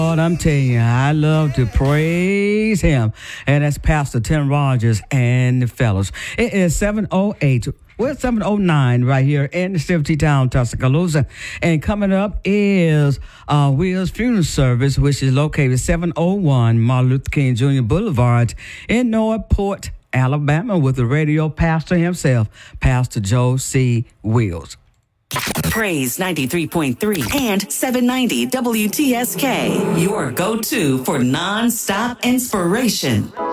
Lord, I'm telling you, I love to praise him. And that's Pastor Tim Rogers and the fellows. It is 7:08. We're 7:09 right here in the City Town, Tuscaloosa. And coming up is Will's funeral service, which is located 701 Martin Luther King Jr. Boulevard in Northport, Alabama, with the radio pastor himself, Pastor Joe C. Wills. Praise 93.3 and 790 WTSK, your go-to for non-stop inspiration.